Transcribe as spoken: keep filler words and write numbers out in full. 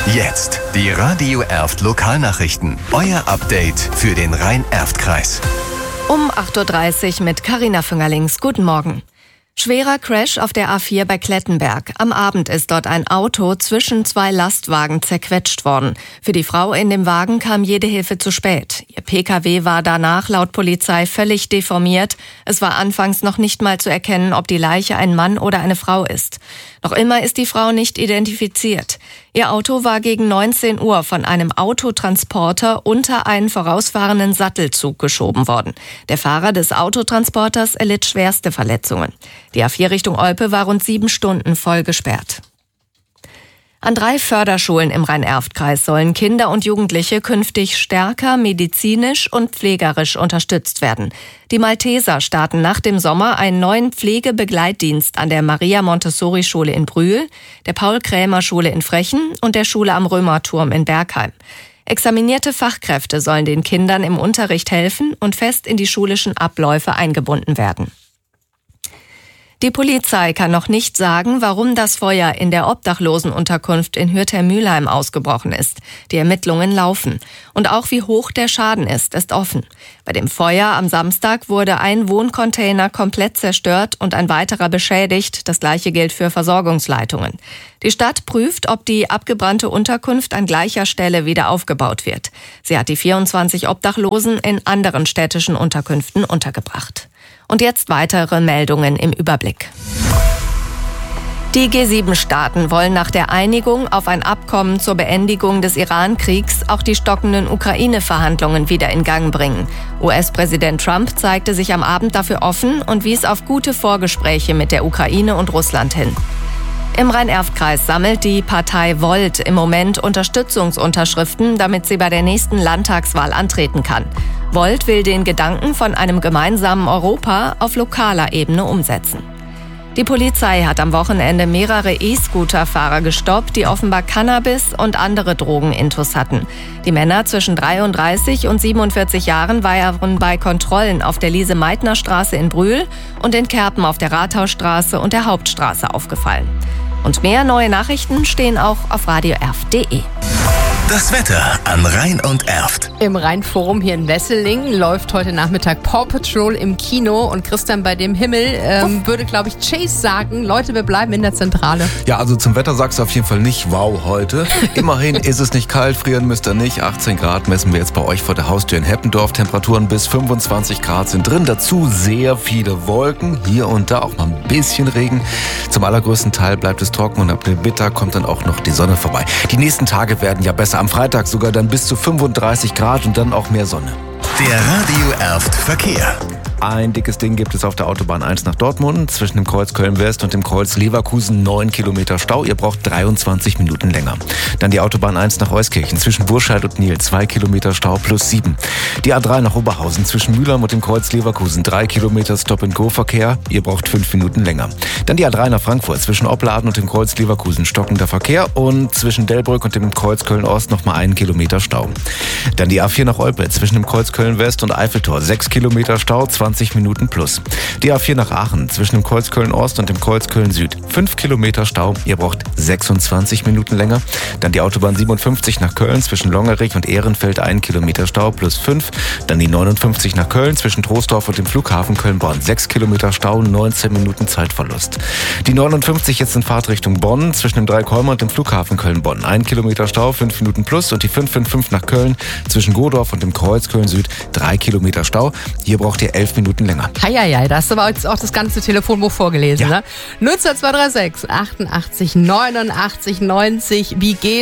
Jetzt die Radio Erft Lokalnachrichten. Euer Update für den Rhein-Erft-Kreis. Um acht Uhr dreißig mit Carina Füngerlings. Guten Morgen. Schwerer Crash auf der A vier bei Klettenberg. Am Abend ist dort ein Auto zwischen zwei Lastwagen zerquetscht worden. Für die Frau in dem Wagen kam jede Hilfe zu spät. Ihr P K W war danach laut Polizei völlig deformiert. Es war anfangs noch nicht mal zu erkennen, ob die Leiche ein Mann oder eine Frau ist. Noch immer ist die Frau nicht identifiziert. Ihr Auto war gegen neunzehn Uhr von einem Autotransporter unter einen vorausfahrenden Sattelzug geschoben worden. Der Fahrer des Autotransporters erlitt schwerste Verletzungen. Die A vier Richtung Olpe war rund sieben Stunden voll gesperrt. An drei Förderschulen im Rhein-Erft-Kreis sollen Kinder und Jugendliche künftig stärker medizinisch und pflegerisch unterstützt werden. Die Malteser starten nach dem Sommer einen neuen Pflegebegleitdienst an der Maria-Montessori-Schule in Brühl, der Paul-Krämer-Schule in Frechen und der Schule am Römerturm in Bergheim. Examinierte Fachkräfte sollen den Kindern im Unterricht helfen und fest in die schulischen Abläufe eingebunden werden. Die Polizei kann noch nicht sagen, warum das Feuer in der Obdachlosenunterkunft in Hürther-Mülheim ausgebrochen ist. Die Ermittlungen laufen. Und auch wie hoch der Schaden ist, ist offen. Bei dem Feuer am Samstag wurde ein Wohncontainer komplett zerstört und ein weiterer beschädigt. Das gleiche gilt für Versorgungsleitungen. Die Stadt prüft, ob die abgebrannte Unterkunft an gleicher Stelle wieder aufgebaut wird. Sie hat die vierundzwanzig Obdachlosen in anderen städtischen Unterkünften untergebracht. Und jetzt weitere Meldungen im Überblick. Die G sieben Staaten wollen nach der Einigung auf ein Abkommen zur Beendigung des Iran-Kriegs auch die stockenden Ukraine-Verhandlungen wieder in Gang bringen. U S-Präsident Trump zeigte sich am Abend dafür offen und wies auf gute Vorgespräche mit der Ukraine und Russland hin. Im Rhein-Erft-Kreis sammelt die Partei Volt im Moment Unterstützungsunterschriften, damit sie bei der nächsten Landtagswahl antreten kann. Volt will den Gedanken von einem gemeinsamen Europa auf lokaler Ebene umsetzen. Die Polizei hat am Wochenende mehrere E-Scooter-Fahrer gestoppt, die offenbar Cannabis und andere Drogenintus hatten. Die Männer zwischen dreiunddreißig und siebenundvierzig Jahren waren bei Kontrollen auf der Lise-Meitner-Straße in Brühl und in Kerpen auf der Rathausstraße und der Hauptstraße aufgefallen. Und mehr neue Nachrichten stehen auch auf radio erft punkt de. Das Wetter an Rhein und Erft. Im Rheinforum hier in Wesseling läuft heute Nachmittag Paw Patrol im Kino und Christian bei dem Himmel ähm, würde, glaube ich, Chase sagen, Leute, wir bleiben in der Zentrale. Ja, also zum Wetter sagst du auf jeden Fall nicht wow heute. Immerhin ist es nicht kalt, frieren müsst ihr nicht. achtzehn Grad messen wir jetzt bei euch vor der Haustür in Heppendorf. Temperaturen bis fünfundzwanzig Grad sind drin. Dazu sehr viele Wolken, hier und da auch mal ein bisschen Regen. Zum allergrößten Teil bleibt es trocken und ab dem Mittag kommt dann auch noch die Sonne vorbei. Die nächsten Tage werden ja besser. Am Freitag sogar dann bis zu fünfunddreißig Grad und dann auch mehr Sonne. Der Radio Erft Verkehr. Ein dickes Ding gibt es auf der Autobahn eins nach Dortmund. Zwischen dem Kreuz Köln-West und dem Kreuz Leverkusen neun Kilometer Stau. Ihr braucht dreiundzwanzig Minuten länger. Dann die Autobahn eins nach Euskirchen. Zwischen Burscheid und Nil zwei Kilometer Stau plus sieben. Die A drei nach Oberhausen. Zwischen Mülheim und dem Kreuz Leverkusen drei Kilometer Stop-and-Go-Verkehr. Ihr braucht fünf Minuten länger. Dann die A drei nach Frankfurt. Zwischen Opladen und dem Kreuz Leverkusen stockender Verkehr. Und zwischen Delbrück und dem Kreuz Köln-Ost nochmal einen Kilometer Stau. Dann die A vier nach Olpe. Zwischen dem Kreuz Köln-West und Eiffeltor sechs Kilometer Stau, zwanzig Minuten plus. Die A vier nach Aachen zwischen dem Kreuz Köln-Ost und dem Kreuz Köln-Süd fünf Kilometer Stau. Ihr braucht sechsundzwanzig Minuten länger. Dann die Autobahn siebenundfünfzig nach Köln zwischen Longerich und Ehrenfeld ein Kilometer Stau plus fünf. Dann die neunundfünfzig nach Köln zwischen Troisdorf und dem Flughafen Köln-Bonn sechs Kilometer Stau, neunzehn Minuten Zeitverlust. Die neunundfünfzig jetzt in Fahrtrichtung Bonn zwischen dem Dreikolmer und dem Flughafen Köln-Bonn ein Kilometer Stau, fünf Minuten plus. Und die fünf fünf fünf nach Köln zwischen Godorf und dem Kreuz Köln-Süd drei Kilometer Stau. Hier braucht ihr elf Minuten länger. Heieiei, da hast du aber jetzt auch das ganze Telefonbuch vorgelesen, ja. Ne? null zwei drei sechs achtundachtzig neunundachtzig neunzig, wie geht